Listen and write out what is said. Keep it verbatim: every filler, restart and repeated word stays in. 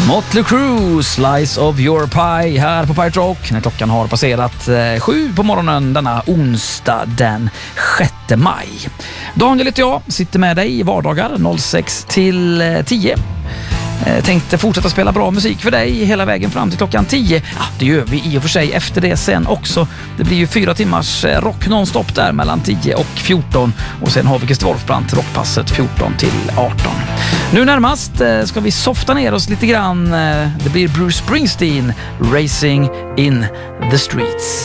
Mötley Crüe, Slice of Your Pie här på Pirate Rock när klockan har passerat eh, sju på morgonen denna onsdag den sjätte maj. Daniel heter jag, sitter med dig i vardagar sex till tio. Eh, tänkte fortsätta spela bra musik för dig hela vägen fram till klockan tio. Ja, det gör vi i och för sig efter det sen också. Det blir ju fyra timmars rock nonstop där mellan tio och fjorton. Och sen har vi Christer Wolfbrandt rockpasset fjorton till arton. Nu närmast eh, ska vi softa ner oss lite grann. Eh, det blir Bruce Springsteen, Racing in the Streets.